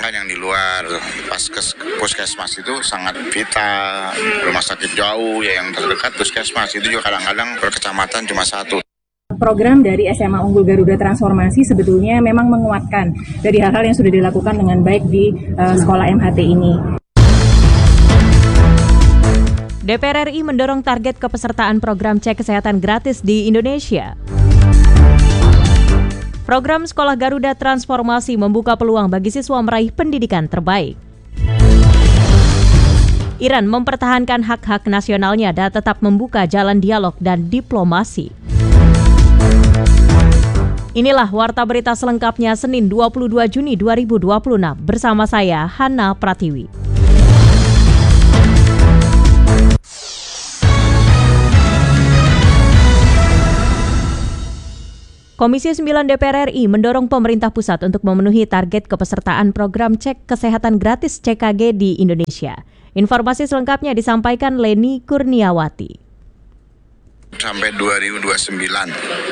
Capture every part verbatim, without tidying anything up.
Bayangkan yang di luar, paskes, puskesmas itu sangat vital, rumah sakit jauh, ya yang terdekat puskesmas itu juga kadang-kadang per kecamatan cuma satu. Program dari S M A Unggul Garuda Transformasi sebetulnya memang menguatkan dari hal-hal yang sudah dilakukan dengan baik di uh, sekolah M H T ini. D P R R I mendorong target kepesertaan program cek kesehatan gratis di Indonesia. Program Sekolah Garuda Transformasi membuka peluang bagi siswa meraih pendidikan terbaik. Iran mempertahankan hak-hak nasionalnya dan tetap membuka jalan dialog dan diplomasi. Inilah Warta Berita selengkapnya Senin dua puluh dua Juni dua ribu dua puluh enam bersama saya Hana Pratiwi. Komisi sembilan D P R R I mendorong pemerintah pusat untuk memenuhi target kepesertaan program cek kesehatan gratis C K G di Indonesia. Informasi selengkapnya disampaikan Leni Kurniawati. Sampai dua ribu dua puluh sembilan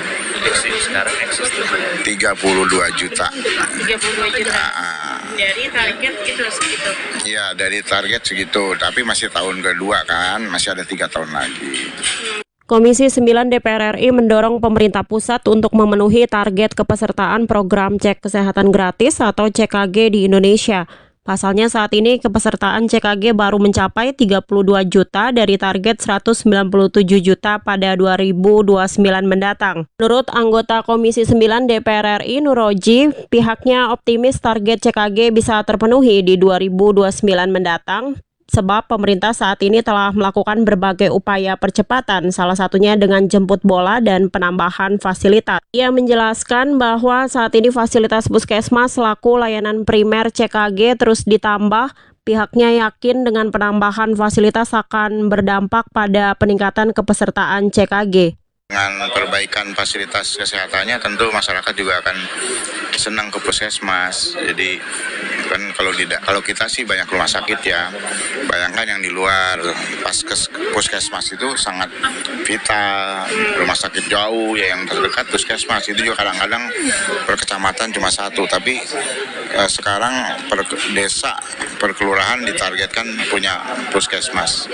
tiga puluh dua juta. tiga puluh dua juta. Nah, dari target itu segitu. Iya, dari target segitu, tapi masih tahun kedua kan, masih ada tiga tahun lagi. Komisi sembilan D P R R I mendorong pemerintah pusat untuk memenuhi target kepesertaan program cek kesehatan gratis atau C K G di Indonesia. Pasalnya saat ini kepesertaan C K G baru mencapai tiga puluh dua juta dari target seratus sembilan puluh tujuh juta pada dua ribu dua puluh sembilan mendatang. Menurut anggota Komisi sembilan D P R R I Nuroji, pihaknya optimis target C K G bisa terpenuhi di dua ribu dua puluh sembilan mendatang. Sebab pemerintah saat ini telah melakukan berbagai upaya percepatan, salah satunya dengan jemput bola dan penambahan fasilitas. Ia menjelaskan bahwa saat ini fasilitas puskesmas selaku layanan primer C K G terus ditambah. Pihaknya yakin dengan penambahan fasilitas akan berdampak pada peningkatan kepesertaan C K G. Dengan perbaikan fasilitas kesehatannya tentu masyarakat juga akan senang ke puskesmas. Jadi kan kalau tidak, kalau kita sih banyak rumah sakit ya. Bayangkan yang di luar, paskes, puskesmas itu sangat vital, rumah sakit jauh, ya yang terdekat puskesmas itu juga kadang-kadang per kecamatan cuma satu. Tapi eh, sekarang per desa, per kelurahan ditargetkan punya puskesmas.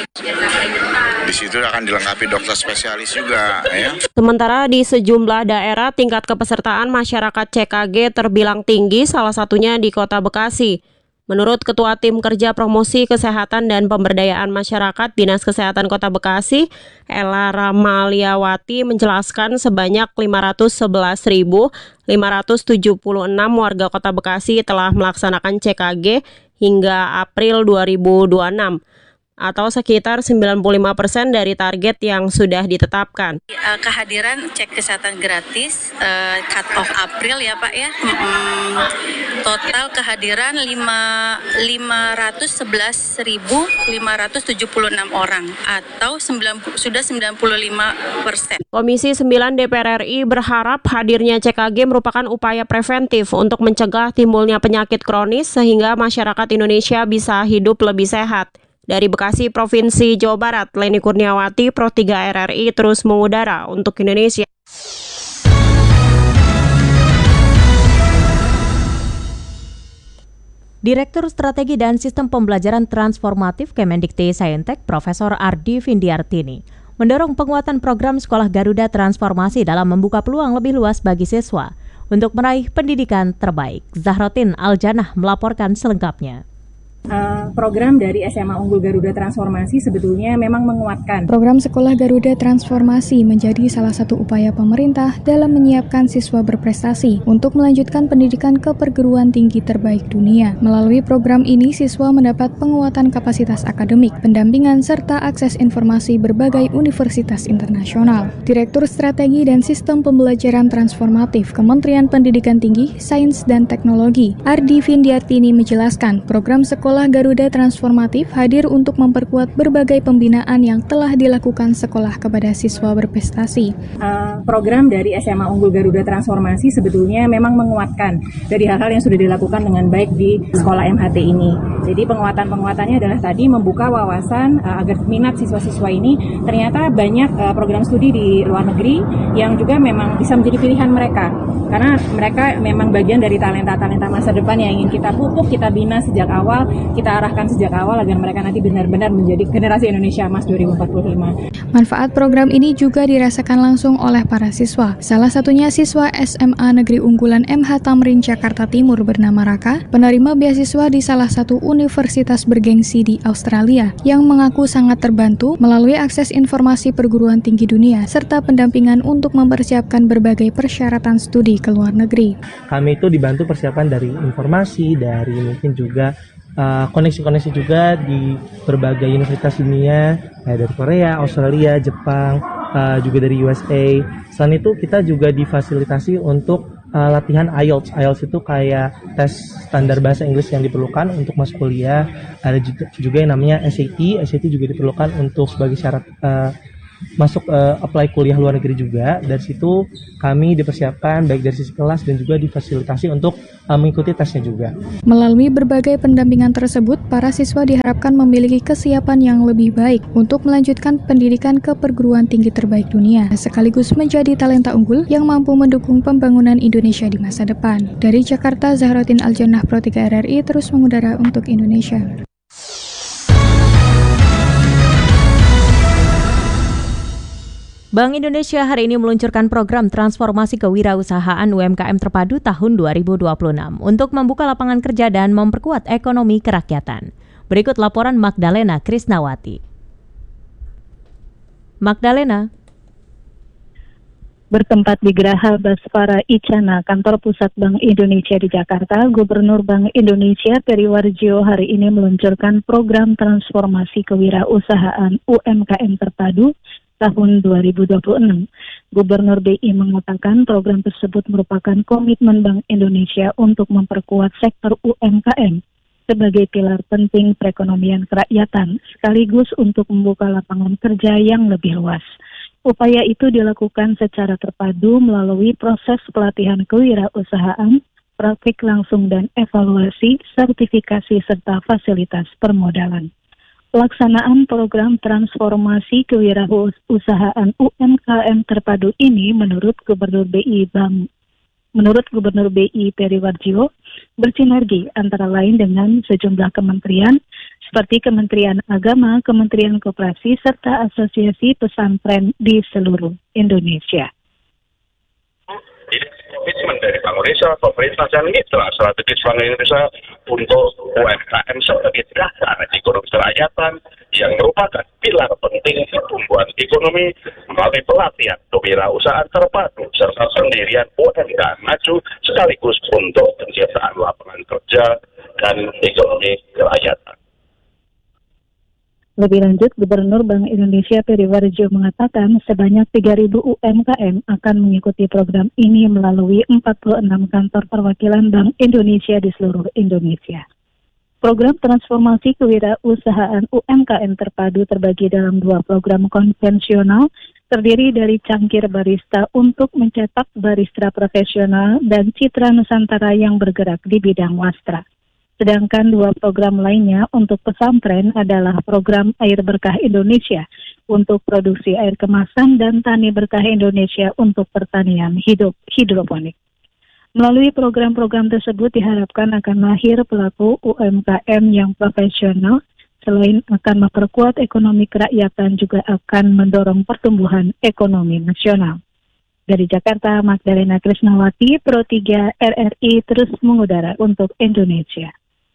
Di situ akan dilengkapi dokter spesialis juga. Ya. Sementara di sejumlah daerah tingkat kepesertaan masyarakat C K G terbilang tinggi, salah satunya di Kota Bekasi. Menurut Ketua Tim Kerja Promosi Kesehatan dan Pemberdayaan Masyarakat Dinas Kesehatan Kota Bekasi, Ella Ramaliawati menjelaskan sebanyak lima ratus sebelas ribu lima ratus tujuh puluh enam warga Kota Bekasi telah melaksanakan C K G hingga April dua ribu dua puluh enam. Atau sekitar sembilan puluh lima persen dari target yang sudah ditetapkan. Kehadiran cek kesehatan gratis uh, cut off April ya Pak ya. Hmm, total kehadiran lima ratus sebelas ribu lima ratus tujuh puluh enam orang atau sembilan, sudah sembilan puluh lima persen. Komisi sembilan D P R R I berharap hadirnya C K G merupakan upaya preventif untuk mencegah timbulnya penyakit kronis sehingga masyarakat Indonesia bisa hidup lebih sehat. Dari Bekasi, Provinsi Jawa Barat, Leni Kurniawati, Pro tiga R R I terus mengudara untuk Indonesia. Direktur Strategi dan Sistem Pembelajaran Transformatif Kemendikti-Saintek, Profesor Ardi Findiartini, mendorong penguatan program Sekolah Garuda Transformasi dalam membuka peluang lebih luas bagi siswa untuk meraih pendidikan terbaik. Zahrotin Aljanah melaporkan selengkapnya. Uh, program dari S M A Unggul Garuda Transformasi sebetulnya memang menguatkan. Program Sekolah Garuda Transformasi menjadi salah satu upaya pemerintah dalam menyiapkan siswa berprestasi untuk melanjutkan pendidikan ke perguruan tinggi terbaik dunia. Melalui program ini, siswa mendapat penguatan kapasitas akademik, pendampingan, serta akses informasi berbagai universitas internasional. Direktur Strategi dan Sistem Pembelajaran Transformatif Kementerian Pendidikan Tinggi, Sains dan Teknologi, Ardi Findiartini menjelaskan program Sekolah Sekolah Garuda Transformatif hadir untuk memperkuat berbagai pembinaan yang telah dilakukan sekolah kepada siswa berprestasi. Uh, program dari S M A Unggul Garuda Transformasi sebetulnya memang menguatkan dari hal-hal yang sudah dilakukan dengan baik di sekolah M H T ini. Jadi penguatan-penguatannya adalah tadi membuka wawasan uh, agar minat siswa-siswa ini ternyata banyak uh, program studi di luar negeri yang juga memang bisa menjadi pilihan mereka. Karena mereka memang bagian dari talenta-talenta masa depan yang ingin kita pupuk, kita bina sejak awal, kita arahkan sejak awal agar mereka nanti benar-benar menjadi generasi Indonesia Emas dua ribu empat puluh lima. Manfaat program ini juga dirasakan langsung oleh para siswa. Salah satunya siswa S M A Negeri Unggulan M H Tamrin Jakarta Timur bernama Raka, penerima beasiswa di salah satu universitas bergengsi di Australia, yang mengaku sangat terbantu melalui akses informasi perguruan tinggi dunia serta pendampingan untuk mempersiapkan berbagai persyaratan studi ke luar negeri. Kami itu dibantu persiapan dari informasi, dari mungkin juga uh, koneksi-koneksi juga di berbagai universitas dunia, eh, dari Korea, Australia, Jepang, uh, juga dari U S A. Selain itu kita juga difasilitasi untuk uh, latihan I E L T S. I E L T S itu kayak tes standar bahasa Inggris yang diperlukan untuk masuk kuliah. Ada juga, juga yang namanya S A T. S A T juga diperlukan untuk sebagai syarat uh, masuk uh, apply kuliah luar negeri juga. Dari situ kami dipersiapkan baik dari sisi kelas dan juga difasilitasi untuk uh, mengikuti tesnya juga. Melalui berbagai pendampingan tersebut, para siswa diharapkan memiliki kesiapan yang lebih baik untuk melanjutkan pendidikan ke perguruan tinggi terbaik dunia, sekaligus menjadi talenta unggul yang mampu mendukung pembangunan Indonesia di masa depan. Dari Jakarta, Zahrotin Aljannah, Pro tiga R R I, terus mengudara untuk Indonesia. Bank Indonesia hari ini meluncurkan program transformasi kewirausahaan U M K M terpadu tahun dua ribu dua puluh enam untuk membuka lapangan kerja dan memperkuat ekonomi kerakyatan. Berikut laporan Magdalena Krisnawati. Magdalena. Bertempat di Geraha Baspara Icana, kantor pusat Bank Indonesia di Jakarta, Gubernur Bank Indonesia Peri Warjio hari ini meluncurkan program transformasi kewirausahaan U M K M terpadu tahun dua ribu dua puluh enam. Gubernur B I mengatakan program tersebut merupakan komitmen Bank Indonesia untuk memperkuat sektor U M K M sebagai pilar penting perekonomian kerakyatan, sekaligus untuk membuka lapangan kerja yang lebih luas. Upaya itu dilakukan secara terpadu melalui proses pelatihan kewirausahaan, praktik langsung dan evaluasi, sertifikasi, serta fasilitas permodalan. Pelaksanaan program transformasi kewirausahaan U M K M terpadu ini menurut Gubernur B I Bank menurut Gubernur B I Peri Warjio bersinergi antara lain dengan sejumlah kementerian seperti Kementerian Agama, Kementerian Koperasi serta Asosiasi Pesantren di seluruh Indonesia. Komitmen dari Bank Indonesia, pemerintah dan mitra strategis Bank Indonesia untuk U M K M sebagai gerakan ekonomi kerakyatan yang merupakan pilar penting pertumbuhan ekonomi melalui pelatihan kewirausahaan terpadu serta pendirian U M K M maju sekaligus untuk penciptaan lapangan kerja dan ekonomi kerakyatan. Lebih lanjut, Gubernur Bank Indonesia Peri Warjio mengatakan sebanyak tiga ribu U M K M akan mengikuti program ini melalui empat puluh enam kantor perwakilan Bank Indonesia di seluruh Indonesia. Program transformasi kewirausahaan U M K M terpadu terbagi dalam dua program konvensional, terdiri dari Cangkir Barista untuk mencetak barista profesional dan Citra Nusantara yang bergerak di bidang wastra. Sedangkan dua program lainnya untuk pesantren adalah program Air Berkah Indonesia untuk produksi air kemasan dan Tani Berkah Indonesia untuk pertanian hidup hidroponik. Melalui program-program tersebut diharapkan akan lahir pelaku U M K M yang profesional, selain akan memperkuat ekonomi kerakyatan juga akan mendorong pertumbuhan ekonomi nasional. Dari Jakarta, Magdalena Krisnawati, Pro tiga R R I terus mengudara untuk Indonesia.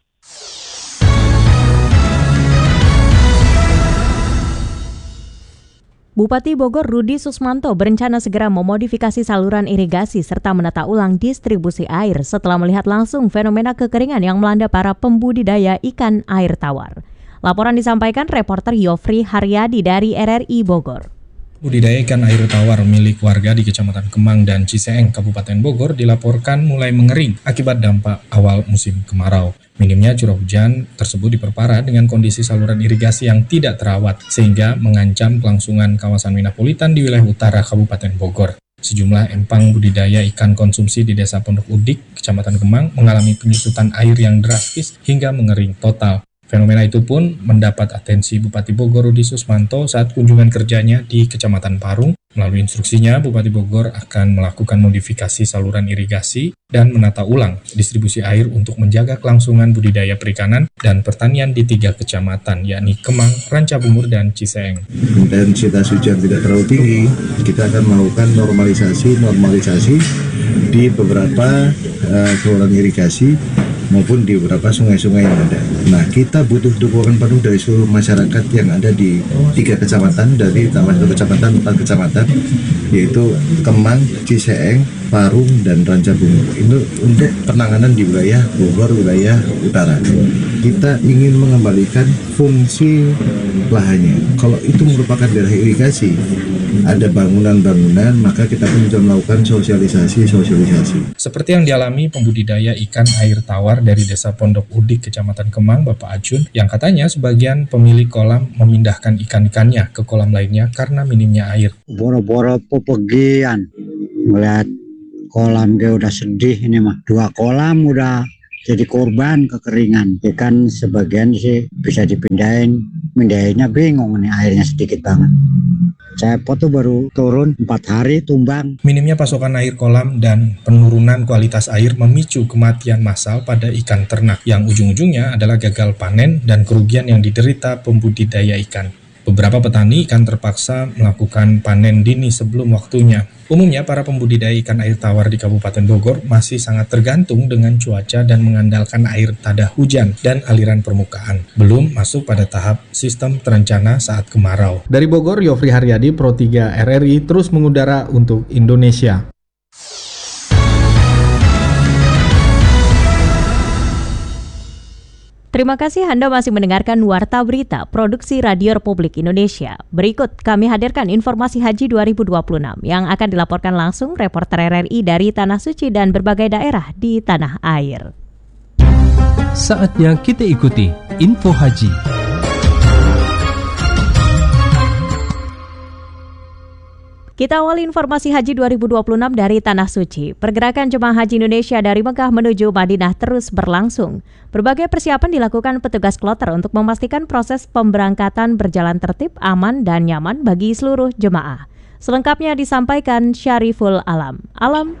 Bupati Bogor Rudi Susmanto berencana segera memodifikasi saluran irigasi serta menata ulang distribusi air setelah melihat langsung fenomena kekeringan yang melanda para pembudidaya ikan air tawar. Laporan disampaikan reporter Yofri Haryadi dari R R I Bogor. Budidaya ikan air tawar milik warga di Kecamatan Kemang dan Ciseeng, Kabupaten Bogor dilaporkan mulai mengering akibat dampak awal musim kemarau. Minimnya curah hujan tersebut diperparah dengan kondisi saluran irigasi yang tidak terawat, sehingga mengancam kelangsungan kawasan Minapolitan di wilayah utara Kabupaten Bogor. Sejumlah empang budidaya ikan konsumsi di Desa Pondok Udik, Kecamatan Kemang, mengalami penyusutan air yang drastis hingga mengering total. Fenomena itu pun mendapat atensi Bupati Bogor Rudi Susmanto saat kunjungan kerjanya di Kecamatan Parung. Melalui instruksinya, Bupati Bogor akan melakukan modifikasi saluran irigasi dan menata ulang distribusi air untuk menjaga kelangsungan budidaya perikanan dan pertanian di tiga kecamatan, yakni Kemang, Rancabungur, dan Ciseeng. Intensitas hujan tidak terlalu tinggi, kita akan melakukan normalisasi-normalisasi di beberapa uh, saluran irigasi maupun di beberapa sungai-sungai yang ada. Nah, kita butuh dukungan penuh dari seluruh masyarakat yang ada di tiga kecamatan, dari tambah satu kecamatan, empat kecamatan, yaitu Kemang, Ciseeng, Parung, dan Rancabungur. Ini untuk penanganan di wilayah Bogor, wilayah utara. Kita ingin mengembalikan fungsi lahannya. Kalau itu merupakan daerah irigasi, ada bangunan-bangunan, maka kita pun bisa melakukan sosialisasi-sosialisasi. Seperti yang dialami pembudidaya ikan air tawar dari Desa Pondok Udik, Kecamatan Kemang, Bapak Acun, yang katanya sebagian pemilik kolam memindahkan ikan-ikannya ke kolam lainnya karena minimnya air. Boro-boro pepegian, melihat kolam dia udah sedih ini mah. Dua kolam udah jadi korban kekeringan. Ikan sebagian sih bisa dipindahin, pindahinnya bingung nih, airnya sedikit banget. Cepot tuh baru turun empat hari tumbang. Minimnya pasokan air kolam dan penurunan kualitas air memicu kematian massal pada ikan ternak yang ujung-ujungnya adalah gagal panen dan kerugian yang diderita pembudidaya ikan. Beberapa petani ikan terpaksa melakukan panen dini sebelum waktunya. Umumnya para pembudidaya ikan air tawar di Kabupaten Bogor masih sangat tergantung dengan cuaca dan mengandalkan air tada hujan dan aliran permukaan. Belum masuk pada tahap sistem terencana saat kemarau. Dari Bogor, Yofri Haryadi, Pro tiga R R I terus mengudara untuk Indonesia. Terima kasih Anda masih mendengarkan Warta Berita Produksi Radio Republik Indonesia. Berikut kami hadirkan informasi Haji dua ribu dua puluh enam yang akan dilaporkan langsung reporter R R I dari Tanah Suci dan berbagai daerah di tanah air. Saatnya kita ikuti Info Haji. Kita awali informasi Haji dua ribu dua puluh enam dari Tanah Suci. Pergerakan jemaah haji Indonesia dari Mekah menuju Madinah terus berlangsung. Berbagai persiapan dilakukan petugas kloter untuk memastikan proses pemberangkatan berjalan tertib, aman, dan nyaman bagi seluruh jemaah. Selengkapnya disampaikan Syariful Alam. Alam.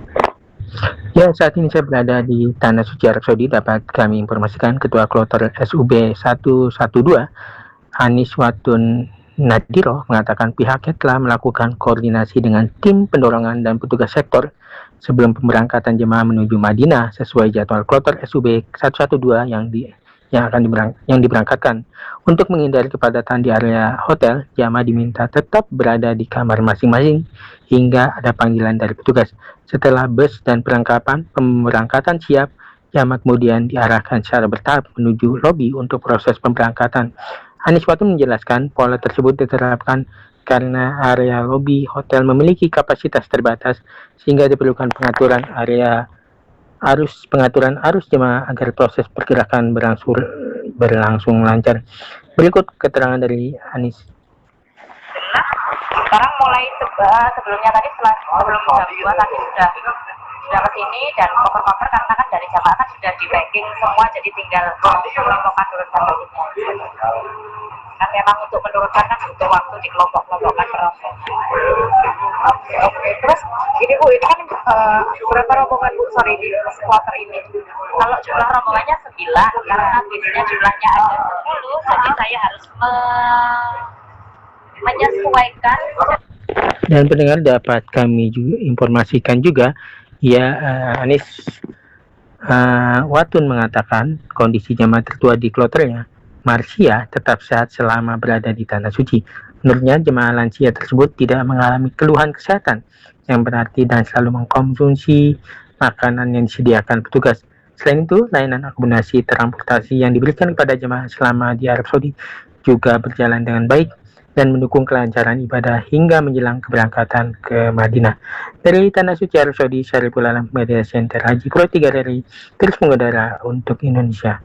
Ya, saat ini saya berada di Tanah Suci Arab Saudi. Dapat kami informasikan Ketua Kloter S U B seratus dua belas, Anis Watun Nadiro, mengatakan pihaknya telah melakukan koordinasi dengan tim pendorongan dan petugas sektor sebelum pemberangkatan jemaah menuju Madinah sesuai jadwal kloter S U B seratus dua belas yang di yang akan diberang, yang diberangkatkan. Untuk menghindari kepadatan di area hotel, jemaah diminta tetap berada di kamar masing-masing hingga ada panggilan dari petugas. Setelah bus dan perlengkapan pemberangkatan siap, jemaah kemudian diarahkan secara bertahap menuju lobi untuk proses pemberangkatan. Anis Watun menjelaskan pola tersebut diterapkan karena area lobi hotel memiliki kapasitas terbatas sehingga diperlukan pengaturan area arus pengaturan arus jemaah agar proses pergerakan berlangsung berlangsung lancar. Berikut keterangan dari Anis. Sekarang mulai seba, sebelumnya tadi setelah sebelum jam dua tadi sudah sudah ke sini dan koper-koper karena kan dari jamaah kan sudah di packing semua, jadi tinggal kelompokkan turunkan logisnya. Kan memang untuk menurunkan kan butuh waktu di kelompok-kelompokkan proses. Oke, oke. Terus ini Bu, ini kan uh, berapa rombongan Bu, sorry, di kloter ini? Kalau jumlah rombongannya sembilan, karena bisnya jumlahnya ada sepuluh, jadi saya harus me- menyesuaikan. Dan pendengar dapat kami juga informasikan juga, ya uh, Anis uh, Watun mengatakan kondisi jamaah tertua di kloternya, Marsia, tetap sehat selama berada di Tanah Suci. Menurutnya, jemaah lansia tersebut tidak mengalami keluhan kesehatan yang berarti dan selalu mengkonsumsi makanan yang disediakan petugas. Selain itu, layanan akomodasi transportasi yang diberikan kepada jemaah selama di Arab Saudi juga berjalan dengan baik. dan mendukung kelancaran ibadah hingga menjelang keberangkatan ke Madinah. Dari Tanah Suci Arab Saudi, Syariful Alam Media Center Haji Pro tiga R I terus mengudara untuk Indonesia.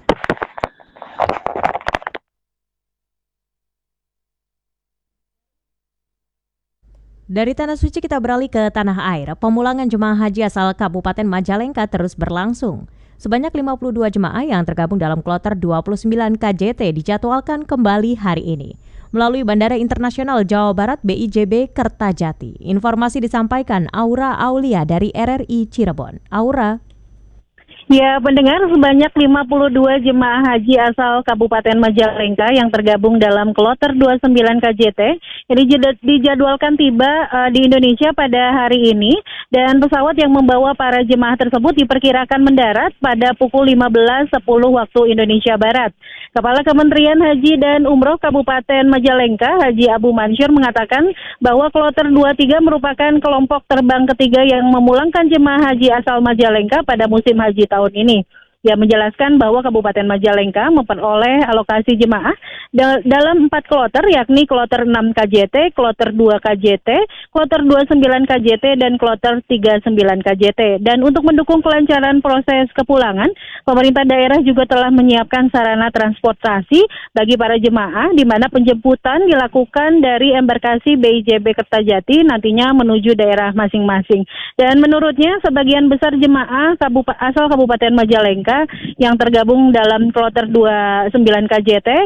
Dari Tanah Suci kita beralih ke Tanah Air. Pemulangan jemaah haji asal Kabupaten Majalengka terus berlangsung. Sebanyak lima puluh dua jemaah yang tergabung dalam kloter dua puluh sembilan K J T dijadwalkan kembali hari ini melalui Bandara Internasional Jawa Barat B I J B Kertajati. Informasi disampaikan Aura Aulia dari R R I Cirebon. Aura. Ya, pendengar, sebanyak lima puluh dua jemaah haji asal Kabupaten Majalengka yang tergabung dalam kloter dua puluh sembilan K J T ini dijadwalkan tiba uh, di Indonesia pada hari ini, dan pesawat yang membawa para jemaah tersebut diperkirakan mendarat pada pukul lima belas sepuluh waktu Indonesia Barat. Kepala Kementerian Haji dan Umroh Kabupaten Majalengka, Haji Abu Mansur, mengatakan bahwa kloter dua puluh tiga merupakan kelompok terbang ketiga yang memulangkan jemaah haji asal Majalengka pada musim haji tahun ini. Dia menjelaskan bahwa Kabupaten Majalengka memperoleh alokasi jemaah da- dalam empat kloter, yakni kloter enam K J T, kloter dua K J T, kloter dua puluh sembilan K J T, dan kloter tiga puluh sembilan K J T. Dan untuk mendukung kelancaran proses kepulangan, pemerintah daerah juga telah menyiapkan sarana transportasi bagi para jemaah, di mana penjemputan dilakukan dari embarkasi B I J B Kertajati nantinya menuju daerah masing-masing. Dan menurutnya, sebagian besar jemaah kabup- asal Kabupaten Majalengka yang tergabung dalam kloter dua puluh sembilan K J T